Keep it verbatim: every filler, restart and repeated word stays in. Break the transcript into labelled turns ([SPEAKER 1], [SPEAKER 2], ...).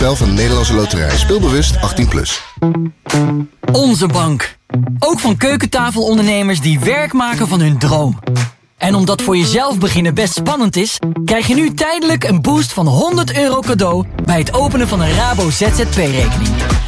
[SPEAKER 1] Spel van de Nederlandse Loterij. Speelbewust achttien plus.
[SPEAKER 2] Onze bank. Ook van keukentafelondernemers die werk maken van hun droom. En omdat voor jezelf beginnen best spannend is, krijg je nu tijdelijk een boost van honderd euro cadeau bij het openen van een Rabo Z Z P-rekening.